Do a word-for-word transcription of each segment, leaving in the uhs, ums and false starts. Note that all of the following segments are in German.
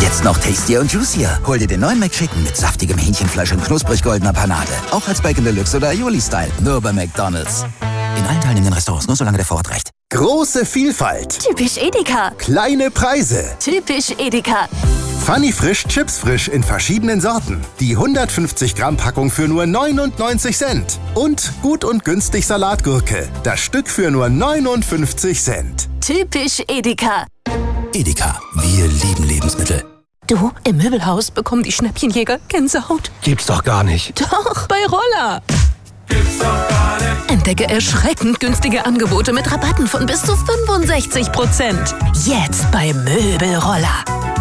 Jetzt noch tastier und juicier. Hol dir den neuen McChicken mit saftigem Hähnchenfleisch und knusprig goldener Panade. Auch als Bacon Deluxe oder Aioli-Style. Nur bei McDonald's. In allen teilnehmenden Restaurants, nur solange der Vorrat reicht. Große Vielfalt. Typisch Edeka. Kleine Preise. Typisch Edeka. Funny Frisch Chips Frisch in verschiedenen Sorten. Die hundertfünfzig Gramm Packung für nur neunundneunzig Cent. Und gut und günstig Salatgurke. Das Stück für nur neunundfünfzig Cent. Typisch Edeka. Edeka, wir lieben Lebensmittel. Du, im Möbelhaus bekommen die Schnäppchenjäger Gänsehaut. Gibt's doch gar nicht. Doch, bei Roller. Gibt's doch gar nicht. Entdecke erschreckend günstige Angebote mit Rabatten von bis zu fünfundsechzig Prozent. Jetzt bei Möbelroller.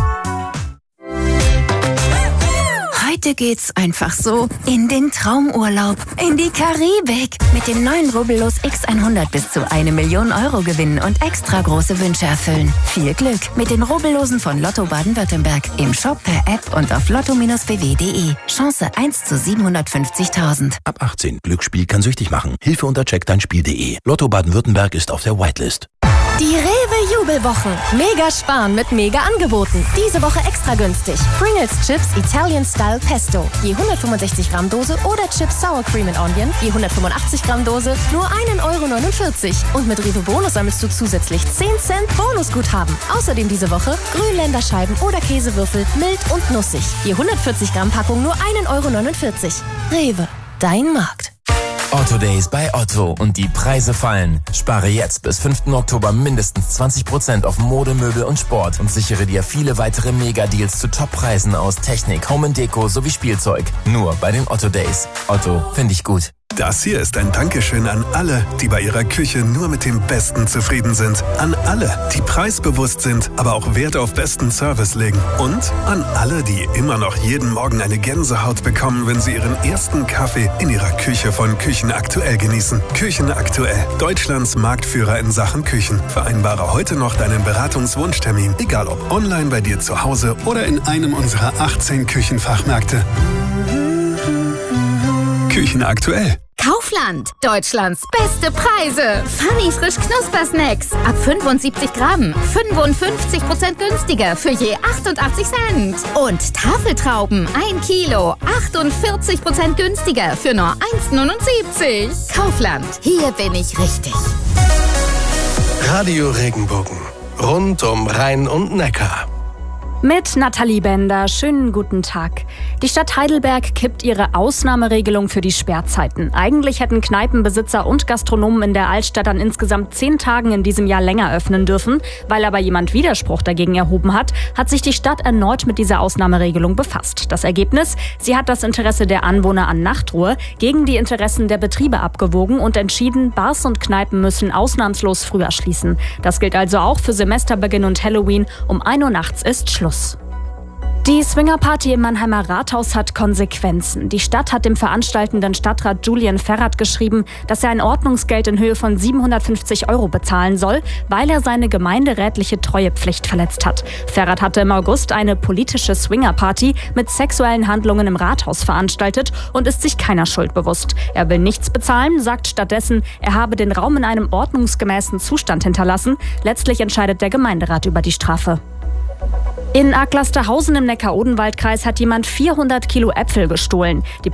Heute geht's einfach so in den Traumurlaub, in die Karibik. Mit dem neuen Rubbellos X hundert bis zu eine Million Euro gewinnen und extra große Wünsche erfüllen. Viel Glück mit den Rubbellosen von Lotto Baden-Württemberg. Im Shop, per App und auf lotto b w punkt de. Chance eins zu siebenhundertfünfzigtausend. Ab achtzehn. Glücksspiel kann süchtig machen. Hilfe unter check dein Spiel punkt de. Lotto Baden-Württemberg ist auf der Whitelist. Die Rewe-Jubelwochen. Mega sparen mit mega Angeboten. Diese Woche extra günstig. Pringles Chips Italian Style Pesto. Je hundertfünfundsechzig Gramm Dose oder Chips Sour Cream and Onion. Je hundertfünfundachtzig Gramm Dose. Nur ein Euro neunundvierzig. Und mit Rewe Bonus sammelst du zusätzlich zehn Cent Bonusguthaben. Außerdem diese Woche Grünländerscheiben oder Käsewürfel mild und nussig. Je hundertvierzig Gramm Packung nur ein Euro neunundvierzig. Rewe, dein Markt. Otto Days bei Otto und die Preise fallen. Spare jetzt bis fünften Oktober mindestens zwanzig Prozent auf Mode, Möbel und Sport und sichere dir viele weitere Mega-Deals zu Top-Preisen aus Technik, Home and Deko sowie Spielzeug. Nur bei den Otto Days. Otto, finde ich gut. Das hier ist ein Dankeschön an alle, die bei ihrer Küche nur mit dem Besten zufrieden sind. An alle, die preisbewusst sind, aber auch Wert auf besten Service legen. Und an alle, die immer noch jeden Morgen eine Gänsehaut bekommen, wenn sie ihren ersten Kaffee in ihrer Küche von Küchen Aktuell genießen. Küchen Aktuell, Deutschlands Marktführer in Sachen Küchen. Vereinbare heute noch deinen Beratungswunschtermin, egal ob online bei dir zu Hause oder in einem unserer achtzehn Küchenfachmärkte. Küchen Aktuell. Kaufland, Deutschlands beste Preise. Funny Frisch Knuspersnacks. Ab fünfundsiebzig Gramm. fünfundfünfzig Prozent günstiger für je achtundachtzig Cent. Und Tafeltrauben, ein Kilo. achtundvierzig Prozent günstiger für nur eins neunundsiebzig. Kaufland, hier bin ich richtig. Radio Regenbogen. Rund um Rhein und Neckar. Mit Nathalie Bender. Schönen guten Tag. Die Stadt Heidelberg kippt ihre Ausnahmeregelung für die Sperrzeiten. Eigentlich hätten Kneipenbesitzer und Gastronomen in der Altstadt an insgesamt zehn Tagen in diesem Jahr länger öffnen dürfen. Weil aber jemand Widerspruch dagegen erhoben hat, hat sich die Stadt erneut mit dieser Ausnahmeregelung befasst. Das Ergebnis? Sie hat das Interesse der Anwohner an Nachtruhe gegen die Interessen der Betriebe abgewogen und entschieden, Bars und Kneipen müssen ausnahmslos früher schließen. Das gilt also auch für Semesterbeginn und Halloween. Um ein Uhr nachts ist Schluss. Die Swingerparty im Mannheimer Rathaus hat Konsequenzen. Die Stadt hat dem veranstaltenden Stadtrat Julian Ferrat geschrieben, dass er ein Ordnungsgeld in Höhe von siebenhundertfünfzig Euro bezahlen soll, weil er seine gemeinderätliche Treuepflicht verletzt hat. Ferrat hatte im August eine politische Swingerparty mit sexuellen Handlungen im Rathaus veranstaltet und ist sich keiner Schuld bewusst. Er will nichts bezahlen, sagt stattdessen, er habe den Raum in einem ordnungsgemäßen Zustand hinterlassen. Letztlich entscheidet der Gemeinderat über die Strafe. In Acklasterhausen im Neckar-Odenwald-Kreis hat jemand vierhundert Kilo Äpfel gestohlen. Die